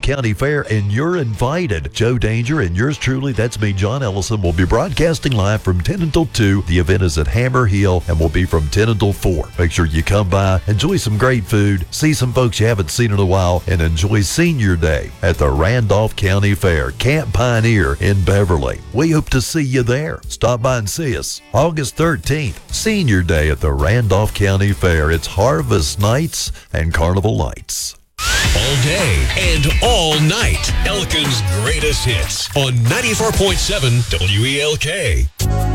County Fair, and you're invited. Joe Danger and yours truly, that's me, John Ellison, will be broadcasting live from 10 until 2. The event is at Hammer Hill and will be from 10 until 4. Make sure you come by, enjoy some great food, see some folks you haven't seen in a while, and enjoy Senior Day at the Randolph County Fair, Camp Pioneer in Beverly. We hope to see you there. Stop by and see us. August 13th, Senior Day at the Randolph County Fair. It's Harvest Nights and Carnival Lights. All day and all night. Elkin's greatest hits on 94.7 WELK.